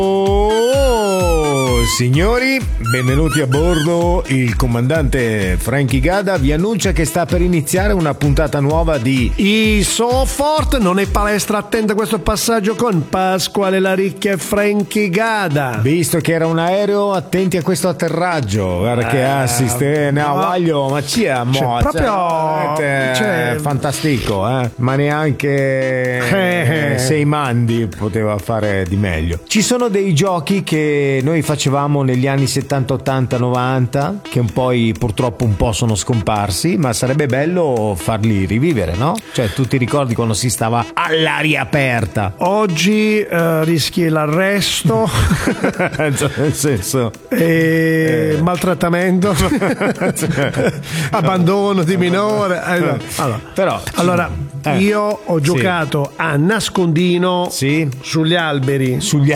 Signori, benvenuti a bordo. Il comandante Frankie Gada vi annuncia che sta per iniziare una puntata nuova di I So Forte. Non è palestra, attenta a questo passaggio con Pasquale Laricchia e Frankie Gada. Visto che era un aereo, attenti a questo atterraggio. Guarda che assist, voglio, ma fantastico, ma neanche sei mandi poteva fare di meglio. Ci sono dei giochi che noi facevamo negli anni 70, 80, 90 che poi purtroppo un po' sono scomparsi, ma sarebbe bello farli rivivere, no? Cioè, tu ti ricordi quando si stava all'aria aperta? Oggi rischi l'arresto nel senso maltrattamento abbandono di minore. Allora, io ho giocato a nascondino sugli alberi.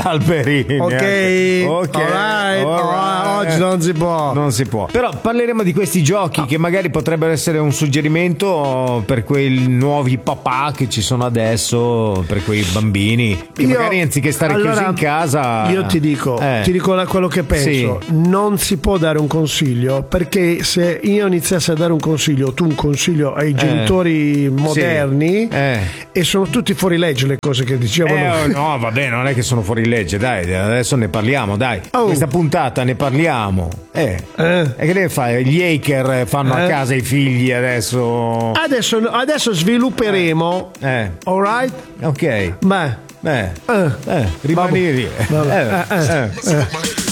Ok. Oggi non si può. Però parleremo di questi giochi che magari potrebbero essere un suggerimento per quei nuovi papà che ci sono adesso, per quei bambini che magari anziché stare chiusi in casa. Io ti dico quello che penso. Non si può dare un consiglio, perché se io iniziassi a dare un consiglio, tu un consiglio ai genitori moderni, e sono tutti fuori legge le cose che dicevano. No, vabbè, non è che sono fuori legge, dai, adesso ne parliamo, dai. Questa puntata ne parliamo. E che deve fare? Gli hacker fanno a casa i figli adesso. Adesso svilupperemo. Alright? Ok. Beh. Rimani lì.